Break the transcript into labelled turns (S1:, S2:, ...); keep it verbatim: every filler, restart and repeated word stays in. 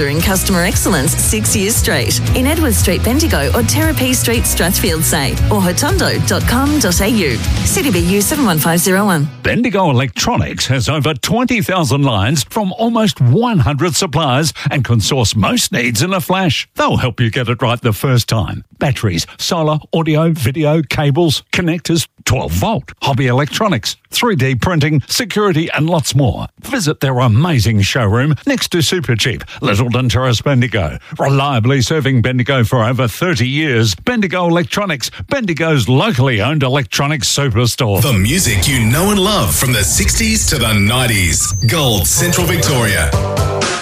S1: In customer excellence six years straight. In Edward Street, Bendigo, or Terrapee Street, Strathfield, say, or hotondo dot com dot a u. C D B U seven one five zero one.
S2: Bendigo Electronics has over twenty thousand lines from almost one hundred suppliers and can source most needs in a flash. They'll help you get it right the first time. Batteries, solar, audio, video, cables, connectors, twelve volt, hobby electronics, three D printing, security and lots more. Visit their amazing showroom next to Supercheap, Littleton Terrace, Bendigo. Reliably serving Bendigo for over thirty years. Bendigo Electronics, Bendigo's locally owned electronics superstore.
S3: The music you know and love from the sixties to the nineties. Gold Central Victoria.